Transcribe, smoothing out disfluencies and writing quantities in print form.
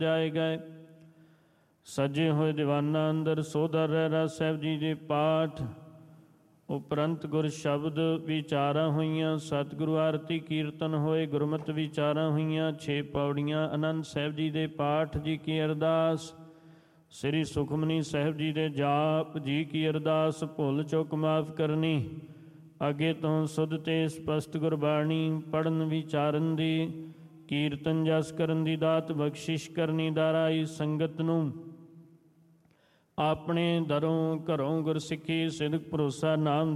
ਜਾਏ ਗਏ। ਸਜੇ ਹੋਏ ਦੀਵਾਨਾਂ ਅੰਦਰ ਸੋਧਰ ਰਹਿਰਾਸ ਸਾਹਿਬ ਜੀ ਦੇ ਪਾਠ ਉਪਰੰਤ ਗੁਰ ਸ਼ਬਦ ਵਿਚਾਰਾਂ ਹੋਈਆਂ। ਸਤਿਗੁਰੂ ਆਰਤੀ ਕੀਰਤਨ ਹੋਏ, ਗੁਰਮਤਿ ਵਿਚਾਰਾਂ ਹੋਈਆਂ। 6 ਪੌੜੀਆਂ ਆਨੰਦ ਸਾਹਿਬ ਜੀ ਦੇ ਪਾਠ ਜੀ ਕੀ ਅਰਦਾਸ। ਸ੍ਰੀ ਸੁਖਮਨੀ ਸਾਹਿਬ ਜੀ ਦੇ ਜਾਪ ਜੀ ਕੀ ਅਰਦਾਸ। ਭੁੱਲ ਚੁੱਕ ਮਾਫ ਕਰਨੀ, ਅੱਗੇ ਤੋਂ ਸੁਧ ਤੇ ਸਪਸ਼ਟ ਗੁਰਬਾਣੀ ਪੜ੍ਹਨ ਵਿਚਾਰਨ ਦੀ, ਕੀਰਤਨ ਜਸ ਕਰਨ ਦੀ ਦਾਤ ਬਖਸ਼ਿਸ਼ ਕਰਨੀ। ਦਾਰਾਈ ਸੰਗਤ ਨੂੰ ਆਪਣੇ ਦਰੋਂ ਘਰੋਂ ਗੁਰਸਿੱਖੀ ਸਿਦਕ ਭਰੋਸਾ ਨਾਮ